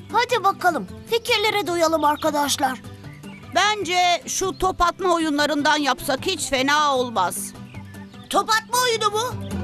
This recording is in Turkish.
Hadi bakalım, fikirlere duyalım arkadaşlar. Bence şu top atma oyunlarından yapsak hiç fena olmaz. Top atma oyunu mu?